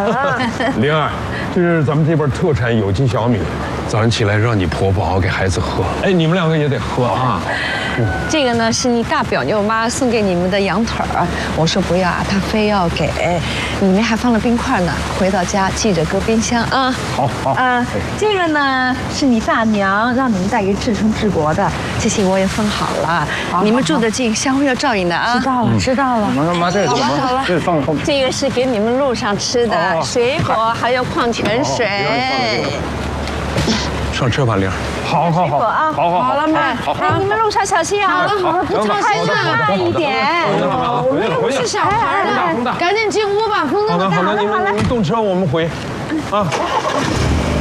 灵儿，这是咱们这边特产有机小米，早上起来让你婆婆熬给孩子喝。哎，你们两个也得喝啊。 这个呢是你大表舅妈送给你们的羊腿儿，我说不要啊，她非要给，里面还放了冰块呢。回到家记着搁冰箱啊。 好。 这个呢是你大娘让你们带给至诚治国的，这些我也分好了。你们住得近，相互要照应的啊。 知道了。 妈，这个怎么？这放后面。 这个是给你们路上吃的水果，还有矿泉水。 上车吧，灵儿。好。 好了嘛，哎，你们路上小心啊！好了，不吵还是慢一点。 我们又不是小孩了，赶紧进屋吧，风那么大。 好的，你们动车，我们回。啊。